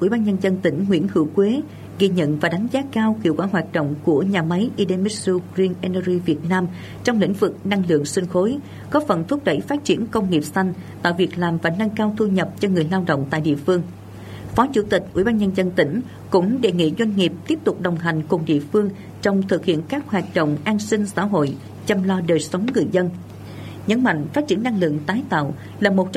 Ủy ban Nhân dân tỉnh Nguyễn Hữu Quế ghi nhận và đánh giá cao hiệu quả hoạt động của nhà máy Idemitsu Green Energy Việt Nam trong lĩnh vực năng lượng sinh khối, góp phần thúc đẩy phát triển công nghiệp xanh, tạo việc làm và nâng cao thu nhập cho người lao động tại địa phương. Phó Chủ tịch Ủy ban Nhân dân tỉnh cũng đề nghị doanh nghiệp tiếp tục đồng hành cùng địa phương trong thực hiện các hoạt động an sinh xã hội, chăm lo đời sống người dân. Nhấn mạnh phát triển năng lượng tái tạo là một trong